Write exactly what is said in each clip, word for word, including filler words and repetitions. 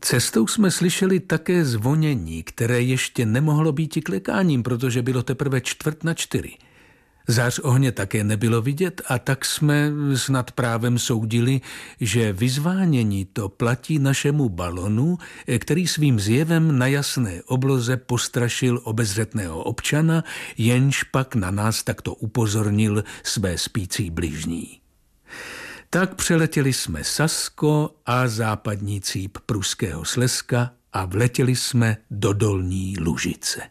Cestou jsme slyšeli také zvonění, které ještě nemohlo být i klekáním, protože bylo teprve čtvrt na čtyři. Zář ohně také nebylo vidět a tak jsme snad právem soudili, že vyzvánění to platí našemu balonu, který svým zjevem na jasné obloze postrašil obezřetného občana, jenž pak na nás takto upozornil své spící bližní. Tak přeletěli jsme Sasko a západní cíp pruského Slezska a vletěli jsme do Dolní Lužice.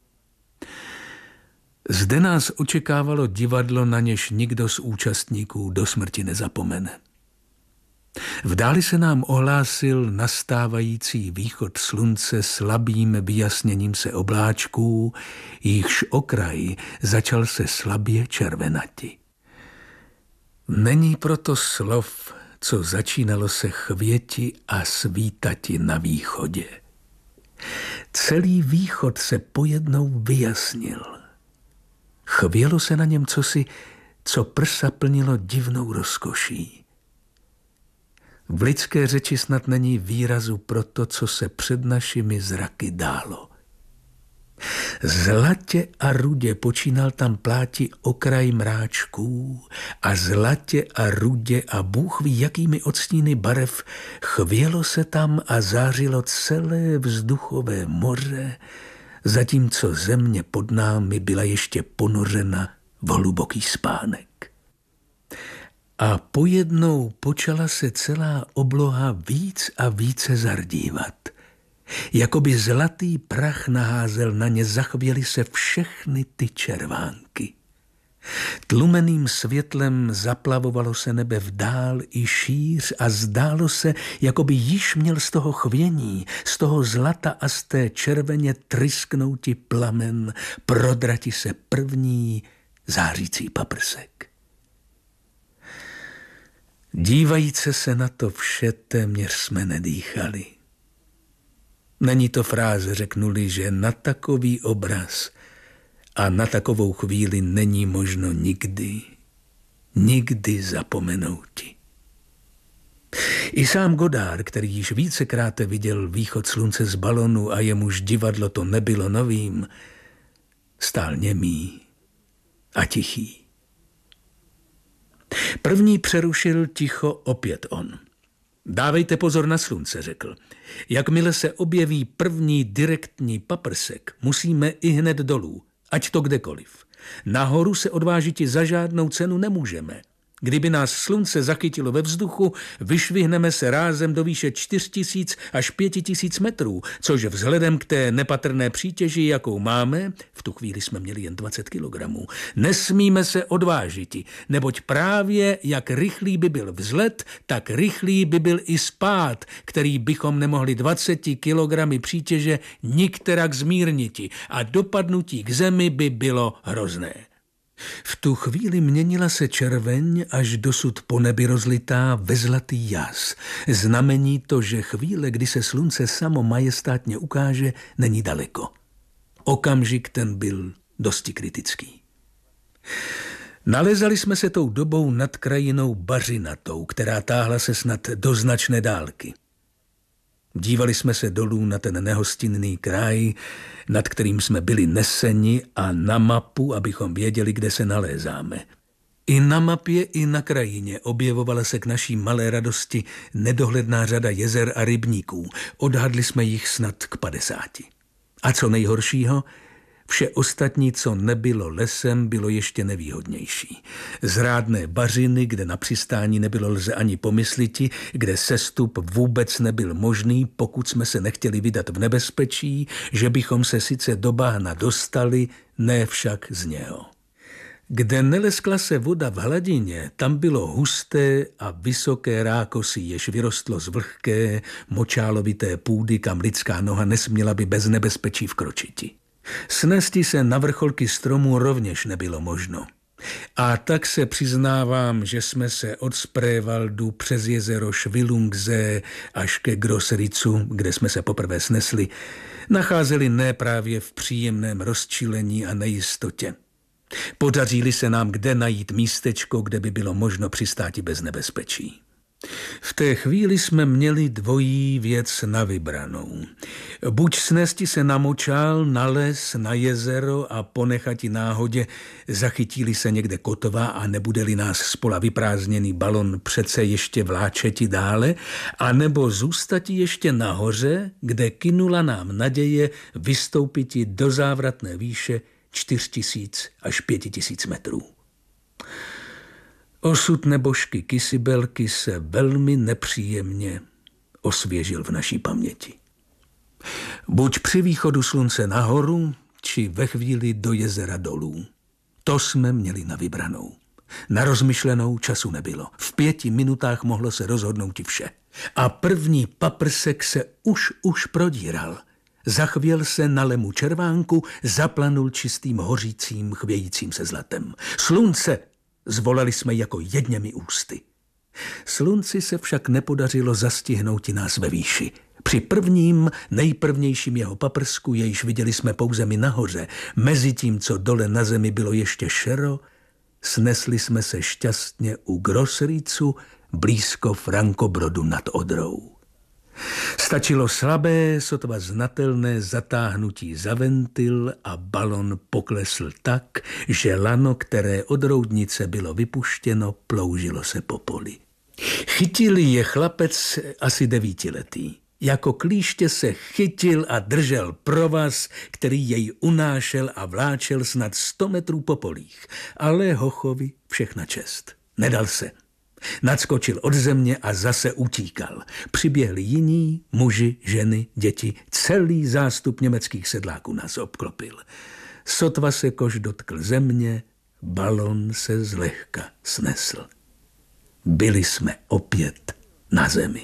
Zde nás očekávalo divadlo, na něž nikdo z účastníků do smrti nezapomene. V dáli se nám ohlásil nastávající východ slunce slabým vyjasněním se obláčků, jichž okraj začal se slabě červenati. Není proto slov, co začínalo se chvěti a svítati na východě. Celý východ se pojednou vyjasnil. Chvělo se na něm cosi, co prsa plnilo divnou rozkoší. V lidské řeči snad není výrazu pro to, co se před našimi zraky dálo. Zlatě a rudě počínal tam pláti okraj mráčků a zlatě a rudě a Bůh ví jakými odstíny barev chvělo se tam a zářilo celé vzduchové moře, zatímco země pod námi byla ještě ponořena v hluboký spánek. A pojednou počala se celá obloha víc a více zardívat. Jakoby zlatý prach naházel na ně, zachvěly se všechny ty červánky. Tlumeným světlem zaplavovalo se nebe vdál i šíř a zdálo se, jakoby již měl z toho chvění, z toho zlata a z té červeně trysknouti plamen, prodrati se první zářící paprsek. Dívajíce se na to vše téměř jsme nedýchali. Není to fráze, řeknuli, že na takový obraz a na takovou chvíli není možno nikdy, nikdy zapomenouti. I sám Godard, který již vícekrát viděl východ slunce z balonu a jemuž divadlo to nebylo novým, stál němý a tichý. První přerušil ticho opět on. Dávejte pozor na slunce, řekl. Jakmile se objeví první direktní paprsek, musíme i hned dolů, ať to kdekoliv. Nahoru se odvážiti za žádnou cenu nemůžeme. Kdyby nás slunce zachytilo ve vzduchu, vyšvihneme se rázem do výše čtyři tisíce až pět tisíc metrů, což vzhledem k té nepatrné přítěži, jakou máme, v tu chvíli jsme měli jen dvacet kilogramů, nesmíme se odvážiti, neboť právě jak rychlý by byl vzlet, tak rychlý by byl i spád, který bychom nemohli dvaceti kilogramy přítěže nikterak zmírniti a dopadnutí k zemi by bylo hrozné. V tu chvíli měnila se červeň až dosud po nebi rozlitá ve zlatý jas. Znamení to, že chvíle, kdy se slunce samo majestátně ukáže, není daleko. Okamžik ten byl dosti kritický. Nalezali jsme se tou dobou nad krajinou bařinatou, která táhla se snad do značné dálky. Dívali jsme se dolů na ten nehostinný kraj, nad kterým jsme byli neseni, a na mapu, abychom věděli, kde se nalézáme. I na mapě, i na krajině objevovala se k naší malé radosti nedohledná řada jezer a rybníků. Odhadli jsme jich snad k padesáti. A co nejhoršího, vše ostatní, co nebylo lesem, bylo ještě nevýhodnější. Zrádné bařiny, kde na přistání nebylo lze ani pomysliti, kde sestup vůbec nebyl možný, pokud jsme se nechtěli vydat v nebezpečí, že bychom se sice do bahna dostali, ne však z něho. Kde neleskla se voda v hladině, tam bylo husté a vysoké rákosy, jež vyrostlo z vlhké, močálovité půdy, kam lidská noha nesměla by bez nebezpečí vkročiti. Snesti se na vrcholky stromů rovněž nebylo možno. A tak se přiznávám, že jsme se od Spreewaldu přes jezero Švilungze až ke Grossericu, kde jsme se poprvé snesli, nacházeli ne právě v příjemném rozčilení a nejistotě. Podaří se nám kde najít místečko, kde by bylo možno přistáti bez nebezpečí. V té chvíli jsme měli dvojí věc na vybranou. Buď snesti se na močál, na les, na jezero a ponechati náhodě zachytili se někde kotva a nebude-li nás spola vyprázdněný balon přece ještě vláčeti dále, anebo zůstati ještě nahoře, kde kynula nám naděje vystoupiti do závratné výše čtyři tisíc až pět tisíc metrů. Osud nebožky Kysibelky se velmi nepříjemně osvěžil v naší paměti. Buď při východu slunce nahoru, či ve chvíli do jezera dolů. To jsme měli na vybranou. Na rozmyšlenou času nebylo. V pěti minutách mohlo se rozhodnout i vše. A první paprsek se už už prodíral. Zachvěl se na lemu červánku, zaplanul čistým hořícím, chvějícím se zlatem. Slunce! Zvolali jsme jako jedněmi ústy. Slunci se však nepodařilo zastihnout nás ve výši. Při prvním, nejprvnějším jeho paprsku, jejž viděli jsme pouze my nahoře, mezi tím, co dole na zemi bylo ještě šero, snesli jsme se šťastně u Grossricu, blízko Frankobrodu nad Odrou. Stačilo slabé, sotva znatelné zatáhnutí za ventil a balon poklesl tak, že lano, které od roudnice bylo vypuštěno, ploužilo se po poli. Chytil je chlapec asi devítiletý. Jako klíště se chytil a držel provaz, který jej unášel a vláčel snad sto metrů po polích. Ale hochovi všechna čest. Nedal se. Nadskočil od země a zase utíkal. Přiběhli jiní, muži, ženy, děti. Celý zástup německých sedláků nás obklopil. Sotva se kož dotkl země, balon se zlehka snesl. Byli jsme opět na zemi.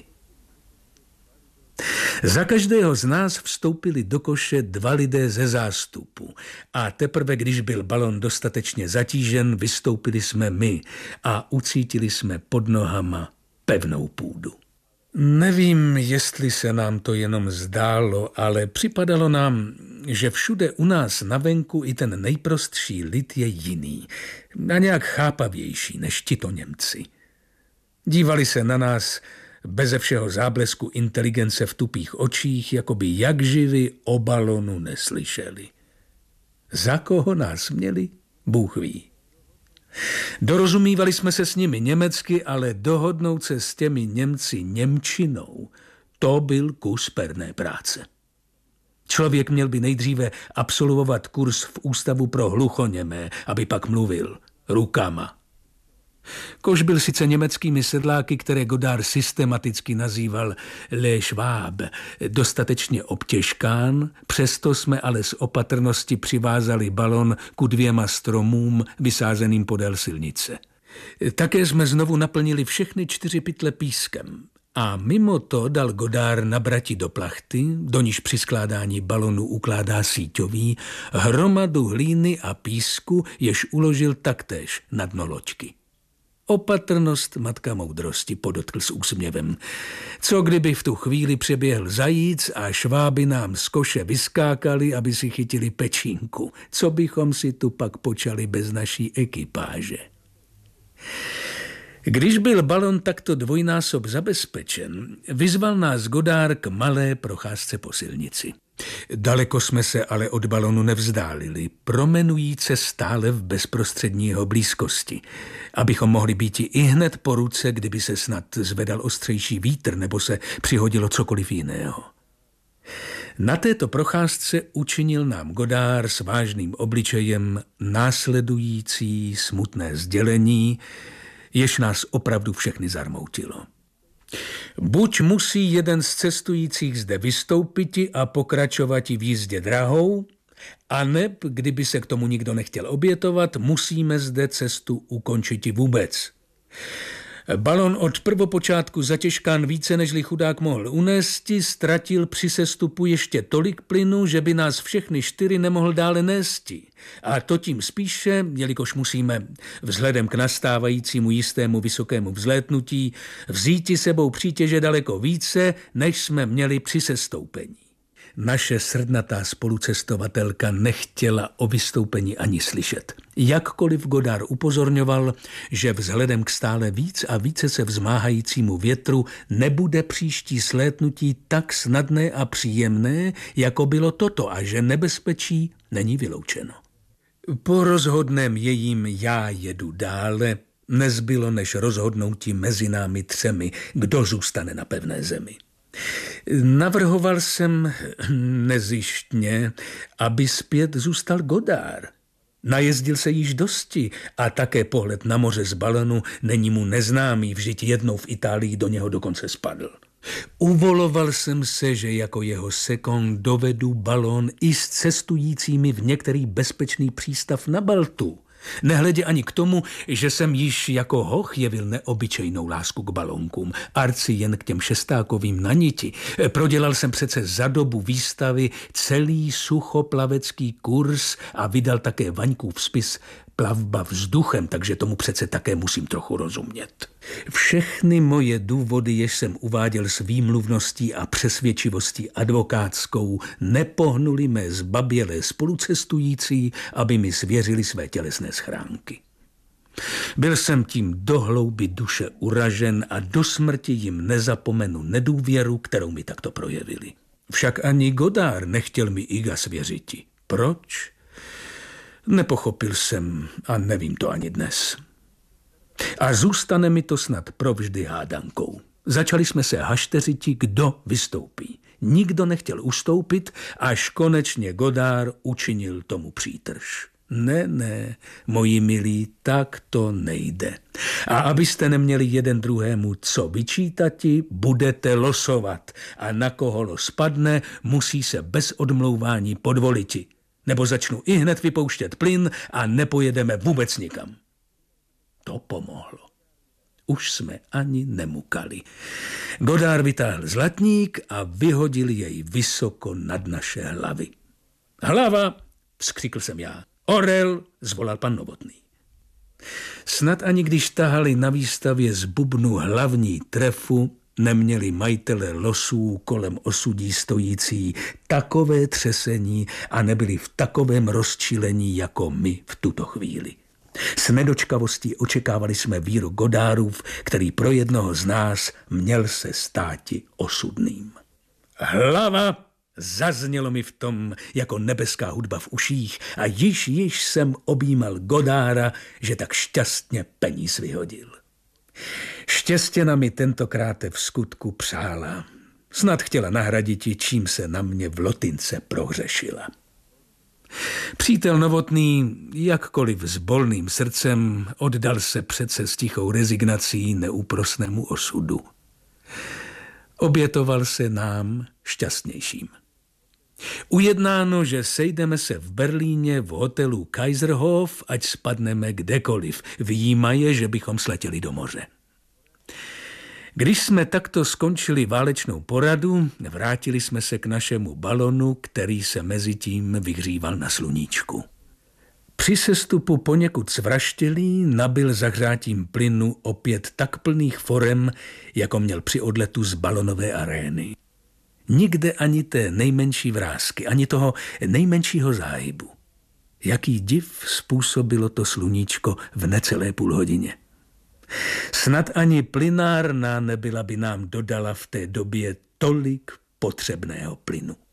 Za každého z nás vstoupili do koše dva lidé ze zástupu a teprve, když byl balon dostatečně zatížen, vystoupili jsme my a ucítili jsme pod nohama pevnou půdu. Nevím, jestli se nám to jenom zdálo, ale připadalo nám, že všude u nás na venku i ten nejprostší lid je jiný a nějak chápavější než tito Němci. Dívali se na nás beze všeho záblesku inteligence v tupých očích, jako by jak živi o balonu neslyšeli. Za koho nás měli, Bůh ví. Dorozumívali jsme se s nimi německy, ale dohodnout se s těmi Němci němčinou, to byl kus perné práce. Člověk měl by nejdříve absolvovat kurz v ústavu pro hluchoněmé, aby pak mluvil rukama. Kož byl sice německými sedláky, které Godard systematicky nazýval Le Schwab, dostatečně obtěžkán, přesto jsme ale z opatrnosti přivázali balon ku dvěma stromům vysázeným podél silnice. Také jsme znovu naplnili všechny čtyři pytle pískem a mimo to dal Godard nabrati do plachty, do níž při skládání balonu ukládá síťový, hromadu hlíny a písku, jež uložil taktéž na dno loďky. Opatrnost matka moudrosti, podotkl s úsměvem. Co kdyby v tu chvíli přeběhl zajíc a šváby nám z koše vyskákali, aby si chytili pečínku? Co bychom si tu pak počali bez naší ekipáže? Když byl balon takto dvojnásob zabezpečen, vyzval nás Godard k malé procházce po silnici. Daleko jsme se ale od balonu nevzdálili, promenujíce stále v bezprostřední jeho blízkosti, abychom mohli být i hned po ruce, kdyby se snad zvedal ostřejší vítr nebo se přihodilo cokoliv jiného. Na této procházce učinil nám Godard s vážným obličejem následující smutné sdělení, jež nás opravdu všechny zarmoutilo. Buď musí jeden z cestujících zde vystoupiti a pokračovati v jízdě drahou, aneb, kdyby se k tomu nikdo nechtěl obětovat, musíme zde cestu ukončiti vůbec. Balon od prvopočátku zatěžkán více, nežli chudák mohl unésti, ztratil při sestupu ještě tolik plynu, že by nás všechny čtyři nemohl dále nésti. A to tím spíše, jelikož musíme vzhledem k nastávajícímu jistému vysokému vzlétnutí vzíti sebou přítěže daleko více, než jsme měli při sestoupení. Naše srdnatá spolucestovatelka nechtěla o vystoupení ani slyšet. Jakkoliv Godard upozorňoval, že vzhledem k stále víc a více se vzmáhajícímu větru nebude příští slétnutí tak snadné a příjemné, jako bylo toto, a že nebezpečí není vyloučeno. Po rozhodném jejím já jedu dále nezbylo než rozhodnutí mezi námi třemi, kdo zůstane na pevné zemi. Navrhoval jsem nezištně, aby zpět zůstal Godard. Najezdil se již dosti a také pohled na moře z balonu není mu neznámý, vždyť jednou v Itálii do něho dokonce spadl. Uvoloval jsem se, že jako jeho sekond dovedu balon i s cestujícími v některý bezpečný přístav na Baltu. Nehledě ani k tomu, že jsem již jako hoch jevil neobyčejnou lásku k balonkům, arci jen k těm šestákovým na niti. Prodělal jsem přece za dobu výstavy celý suchoplavecký kurz a vydal také Vaňkův spis Plavba vzduchem, takže tomu přece také musím trochu rozumět. Všechny moje důvody, jež jsem uváděl s výmluvností a přesvědčivostí advokátskou, nepohnuli mé zbabělé spolucestující, aby mi svěřili své tělesné schránky. Byl jsem tím do hloubi duše uražen a do smrti jim nezapomenu nedůvěru, kterou mi takto projevili. Však ani Godard nechtěl mi Iga svěřiti. Proč? Nepochopil jsem a nevím to ani dnes. A zůstane mi to snad provždy hádankou. Začali jsme se hašteřiti, kdo vystoupí. Nikdo nechtěl ustoupit, až konečně Godard učinil tomu přítrž. Ne, ne, moji milí, tak to nejde. A abyste neměli jeden druhému co vyčítati, budete losovat. A na koho los padne, musí se bez odmlouvání podvoliti. Nebo začnu i hned vypouštět plyn a nepojedeme vůbec nikam. To pomohlo. Už jsme ani nemukali. Godard vytáhl zlatník a vyhodil jej vysoko nad naše hlavy. Hlava, vzkřikl jsem já. Orel, zvolal pan Novotný. Snad ani když tahali na výstavě z bubnu hlavní trefu, neměli majitele losů kolem osudí stojící takové třesení a nebyli v takovém rozčilení jako my v tuto chvíli. S nedočkavostí očekávali jsme víru Godardův, který pro jednoho z nás měl se státi osudným. Hlava, zaznělo mi v tom jako nebeská hudba v uších a již, již jsem objímal Godarda, že tak šťastně peníz vyhodil. Štěstěna mi tentokrát v skutku přála. Snad chtěla nahraditi, čím se na mě v Lotince prohřešila. Přítel Novotný, jakkoliv s bolným srdcem, oddal se přece s tichou rezignací neúprosnému osudu. Obětoval se nám šťastnějším. Ujednáno, že sejdeme se v Berlíně v hotelu Kaiserhof, ať spadneme kdekoliv, vyjímaje, že bychom sletěli do moře. Když jsme takto skončili válečnou poradu, vrátili jsme se k našemu balonu, který se mezitím vyhříval na sluníčku. Při sestupu poněkud svraštělý nabyl zahřátím plynu opět tak plných forem, jako měl při odletu z balonové arény. Nikde ani té nejmenší vrásky, ani toho nejmenšího záhybu. Jaký div způsobilo to sluníčko v necelé půl hodině. Snad ani plynárna nebyla by nám dodala v té době tolik potřebného plynu.